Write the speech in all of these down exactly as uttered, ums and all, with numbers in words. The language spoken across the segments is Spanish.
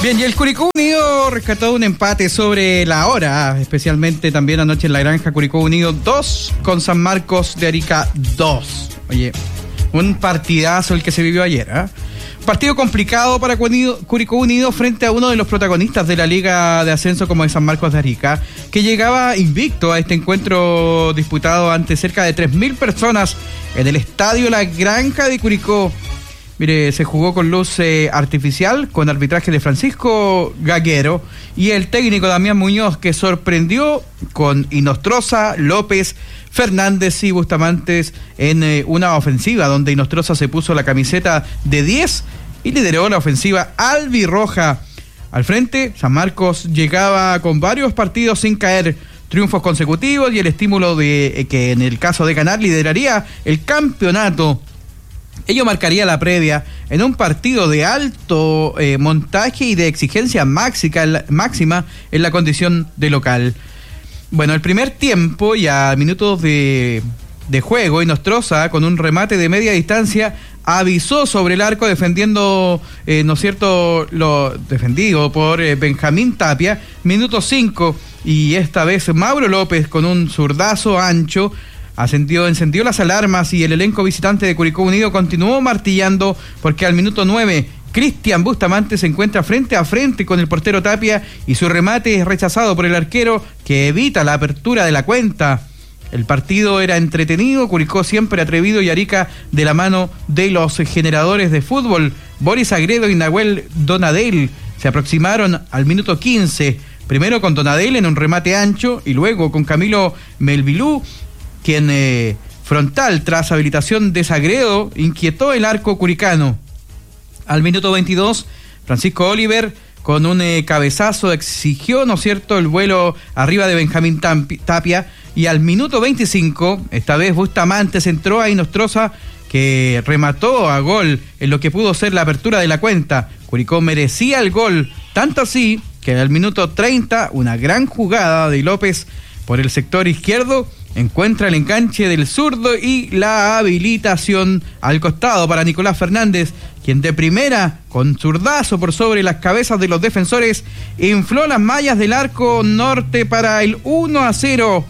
Bien, y el Curicó Unido rescató un empate sobre la hora, especialmente también anoche en la Granja. Curicó Unido dos con San Marcos de Arica dos. Oye, un partidazo el que se vivió ayer, ¿eh? Partido complicado para Curicó Unido frente a uno de los protagonistas de la Liga de Ascenso como es San Marcos de Arica, que llegaba invicto a este encuentro disputado ante cerca de tres mil personas en el estadio La Granja de Curicó. Mire, se jugó con luz eh, artificial, con arbitraje de Francisco Gaguero y el técnico Damián Muñoz, que sorprendió con Inostroza, López, Fernández y Bustamantes en eh, una ofensiva donde Inostroza se puso la camiseta de diez y lideró la ofensiva albirroja. Al frente, San Marcos llegaba con varios partidos sin caer, triunfos consecutivos y el estímulo de eh, que en el caso de ganar lideraría el campeonato. Ello marcaría la previa en un partido de alto eh, montaje y de exigencia máxima, máxima en la condición de local. Bueno, el primer tiempo y a minutos de, de juego, Inostroza con un remate de media distancia avisó sobre el arco defendiendo, eh, ¿no es cierto?, lo defendido por eh, Benjamín Tapia, minuto cinco, y esta vez Mauro López con un zurdazo ancho Ascendió, encendió las alarmas y el elenco visitante de Curicó Unido continuó martillando porque al minuto nueve Cristian Bustamante se encuentra frente a frente con el portero Tapia y su remate es rechazado por el arquero que evita la apertura de la cuenta. El partido era entretenido, Curicó siempre atrevido y Arica de la mano de los generadores de fútbol. Boris Agredo y Nahuel Donadel se aproximaron al minuto quince, primero con Donadel en un remate ancho y luego con Camilo Melvilú, quien eh, frontal tras habilitación de Sagredo inquietó el arco curicano. Al minuto veintidós, Francisco Oliver con un eh, cabezazo exigió, ¿no es cierto?, el vuelo arriba de Benjamín Tapia, y al minuto veinticinco, esta vez Bustamante entró a Inostroza, que remató a gol en lo que pudo ser la apertura de la cuenta. Curicó merecía el gol, tanto así que al minuto treinta, una gran jugada de López por el sector izquierdo, encuentra el enganche del zurdo y la habilitación al costado para Nicolás Fernández, quien de primera, con zurdazo por sobre las cabezas de los defensores, infló las mallas del arco norte para el uno a cero.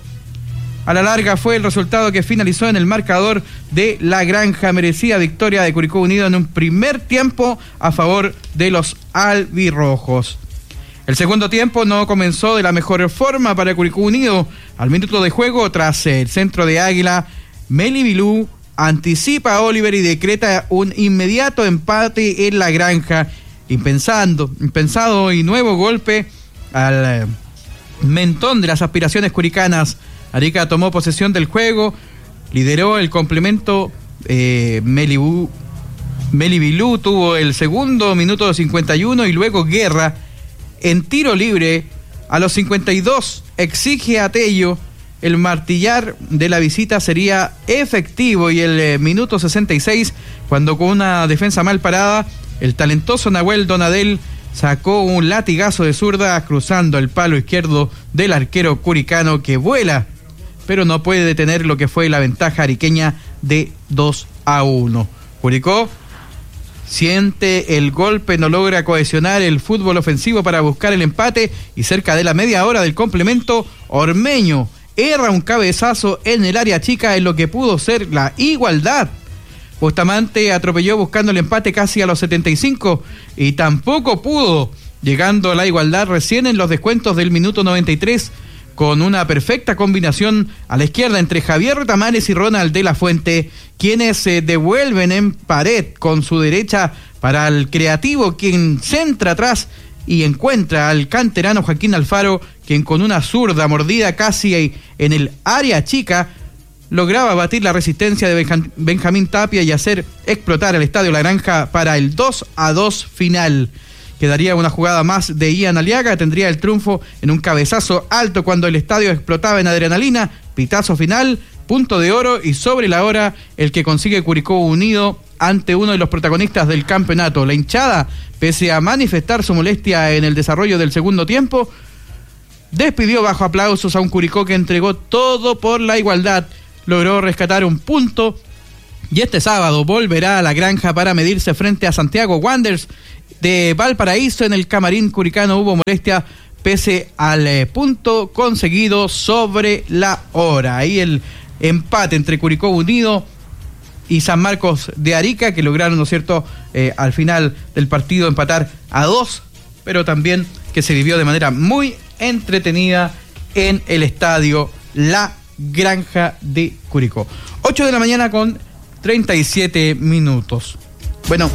A la larga fue el resultado que finalizó en el marcador de La Granja, merecida victoria de Curicó Unido en un primer tiempo a favor de los albirrojos. El segundo tiempo no comenzó de la mejor forma para Curicó Unido. Al minuto de juego, tras el centro de Águila, Melvilú anticipa a Oliver y decreta un inmediato empate en La Granja. Impensando, impensado y nuevo golpe al mentón de las aspiraciones curicanas. Arica tomó posesión del juego, lideró el complemento. eh, Melvilú, Melvilú tuvo el segundo minuto cincuenta y uno y luego Guerra en tiro libre a los cincuenta y dos exige a Tello. El martillar de la visita sería efectivo y el eh, minuto sesenta y seis, cuando con una defensa mal parada, el talentoso Nahuel Donadel sacó un latigazo de zurda cruzando el palo izquierdo del arquero curicano, que vuela, pero no puede detener lo que fue la ventaja ariqueña de dos a uno. Curicó siente el golpe, no logra cohesionar el fútbol ofensivo para buscar el empate y cerca de la media hora del complemento, Ormeño erra un cabezazo en el área chica en lo que pudo ser la igualdad. Bustamante atropelló buscando el empate casi a los setenta y cinco y tampoco pudo, llegando a la igualdad recién en los descuentos del minuto noventa y tres, con una perfecta combinación a la izquierda entre Javier Retamares y Ronald de la Fuente, quienes se devuelven en pared con su derecha para el creativo, quien centra atrás y encuentra al canterano Joaquín Alfaro, quien con una zurda mordida casi en el área chica lograba batir la resistencia de Benja- Benjamín Tapia y hacer explotar el Estadio La Granja para el dos a dos final. Quedaría una jugada más de Ian Aliaga, tendría el triunfo en un cabezazo alto cuando el estadio explotaba en adrenalina, pitazo final, punto de oro y sobre la hora el que consigue Curicó Unido ante uno de los protagonistas del campeonato. La hinchada, pese a manifestar su molestia en el desarrollo del segundo tiempo, despidió bajo aplausos a un Curicó que entregó todo por la igualdad, logró rescatar un punto y este sábado volverá a La Granja para medirse frente a Santiago Wanderers de Valparaíso. En el camarín curicano hubo molestia pese al eh, punto conseguido sobre la hora. Ahí el empate entre Curicó Unido y San Marcos de Arica, que lograron, ¿no es cierto?, eh, al final del partido empatar a dos, pero también que se vivió de manera muy entretenida en el estadio La Granja de Curicó. ocho de la mañana con treinta y siete minutos. Bueno,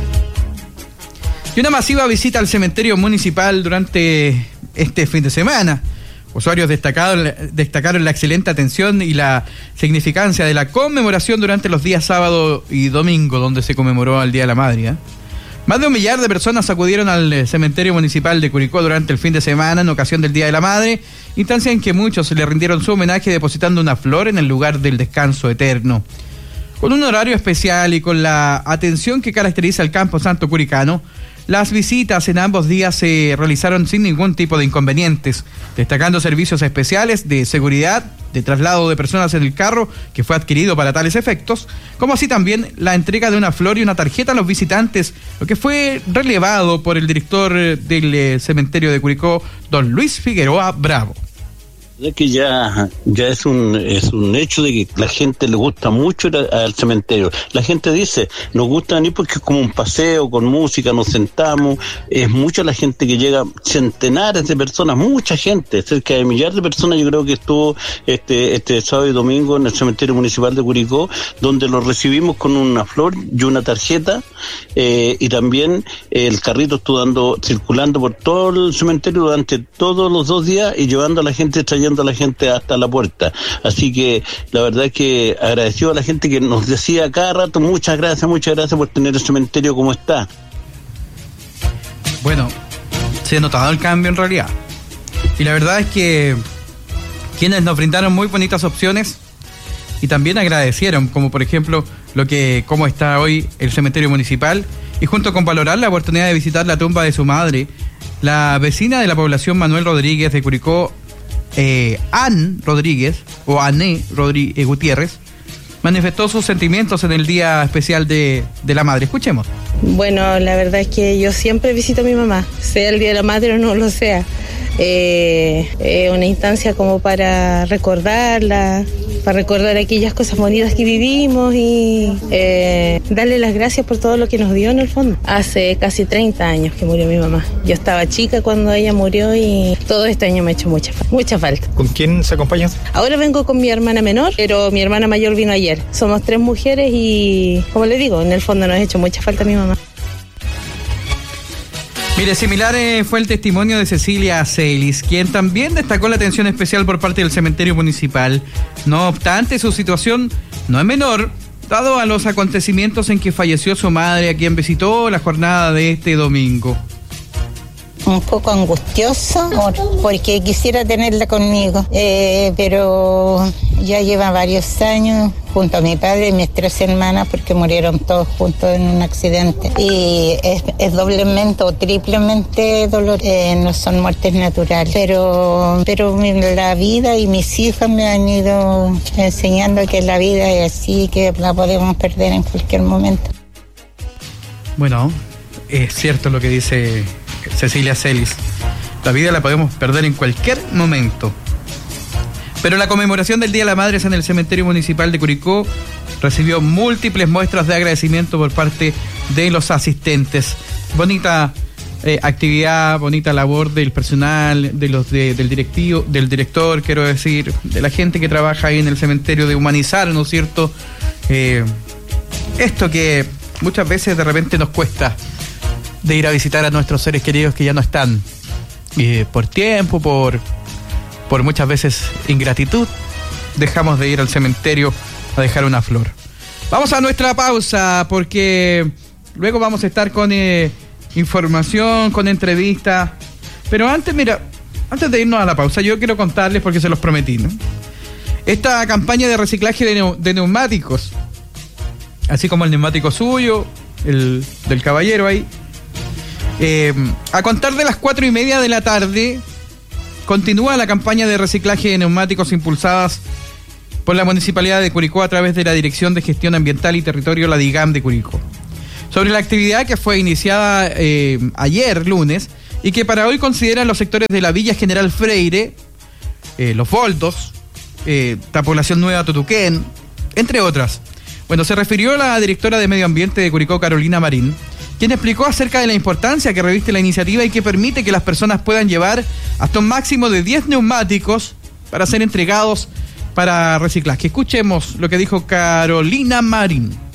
y una masiva visita al cementerio municipal durante este fin de semana. Usuarios destacaron, destacaron la excelente atención y la significancia de la conmemoración durante los días sábado y domingo, donde se conmemoró el Día de la Madre, ¿eh? Más de un millar de personas acudieron al cementerio municipal de Curicó durante el fin de semana en ocasión del Día de la Madre, instancia en que muchos le rindieron su homenaje depositando una flor en el lugar del descanso eterno. Con un horario especial y con la atención que caracteriza el Campo Santo Curicano, las visitas en ambos días se realizaron sin ningún tipo de inconvenientes, destacando servicios especiales de seguridad, de traslado de personas en el carro, que fue adquirido para tales efectos, como así también la entrega de una flor y una tarjeta a los visitantes, lo que fue relevado por el director del eh, cementerio de Curicó, don Luis Figueroa Bravo. Es que ya, ya es un es un hecho de que la gente le gusta mucho ir a, al cementerio. La gente dice, nos gusta venir porque es como un paseo con música, nos sentamos, es mucha la gente que llega, centenares de personas, mucha gente, cerca de millar de personas. Yo creo que estuvo este este sábado y domingo en el cementerio municipal de Curicó, donde los recibimos con una flor y una tarjeta, eh, y también eh, el carrito estuvo dando, circulando por todo el cementerio durante todos los dos días y llevando a la gente, trayendo a la gente hasta la puerta. Así que la verdad es que agradecido a la gente que nos decía cada rato, muchas gracias, muchas gracias por tener el cementerio como está. Bueno, se ha notado el cambio en realidad. Y la verdad es que quienes nos brindaron muy bonitas opciones y también agradecieron, como por ejemplo lo que cómo está hoy el cementerio municipal, y junto con valorar la oportunidad de visitar la tumba de su madre, la vecina de la población Manuel Rodríguez de Curicó, Eh, Ann Rodríguez, o Ané Rodríguez Gutiérrez, manifestó sus sentimientos en el día especial de, de la madre. Escuchemos. Bueno, la verdad es que yo siempre visito a mi mamá, sea el Día de la Madre o no lo sea. Eh, eh, una instancia como para recordarla, para recordar aquellas cosas bonitas que vivimos y eh, darle las gracias por todo lo que nos dio en el fondo. Hace casi treinta años que murió mi mamá. Yo estaba chica cuando ella murió y todo este año me ha hecho mucha, mucha falta. ¿Con quién se acompaña? Ahora vengo con mi hermana menor, pero mi hermana mayor vino ayer. Somos tres mujeres y, como le digo, en el fondo nos ha hecho mucha falta mi mamá. Mire, similar eh, fue el testimonio de Cecilia Celis, quien también destacó la atención especial por parte del cementerio municipal. No obstante, su situación no es menor, dado a los acontecimientos en que falleció su madre, a quien visitó la jornada de este domingo. Un poco angustioso porque quisiera tenerla conmigo, eh, pero ya lleva varios años junto a mi padre y mis tres hermanas porque murieron todos juntos en un accidente y es, es doblemente o triplemente dolor, eh, no son muertes naturales, pero, pero la vida y mis hijas me han ido enseñando que la vida es así, que la podemos perder en cualquier momento. Bueno, es cierto lo que dice Cecilia Celis. La vida la podemos perder en cualquier momento. Pero la conmemoración del Día de la Madre en el cementerio municipal de Curicó recibió múltiples muestras de agradecimiento por parte de los asistentes. Bonita eh, actividad, bonita labor del personal, de los de, del directivo, del director, quiero decir, de la gente que trabaja ahí en el cementerio, de humanizar, ¿no es cierto? Eh, esto que muchas veces de repente nos cuesta, de ir a visitar a nuestros seres queridos que ya no están, eh, por tiempo, por, por muchas veces ingratitud, dejamos de ir al cementerio a dejar una flor. Vamos a nuestra pausa porque luego vamos a estar con eh, información, con entrevista, pero antes, mira, antes de irnos a la pausa, yo quiero contarles, porque se los prometí, ¿no? Esta campaña de reciclaje de, neu- de neumáticos, así como el neumático suyo, el del caballero ahí, Eh, a contar de las cuatro y media de la tarde continúa la campaña de reciclaje de neumáticos impulsadas por la Municipalidad de Curicó a través de la Dirección de Gestión Ambiental y Territorio, la DIGAM de Curicó. sobre la actividad que fue iniciada eh, ayer, lunes, y que para hoy consideran los sectores de la Villa General Freire, eh, Los Boldos, eh, la población nueva Tutuquén, entre otras. Bueno, se refirió la directora de Medio Ambiente de Curicó, Carolina Marín, quien explicó acerca de la importancia que reviste la iniciativa y que permite que las personas puedan llevar hasta un máximo de diez neumáticos para ser entregados para reciclaje. Escuchemos lo que dijo Carolina Marín.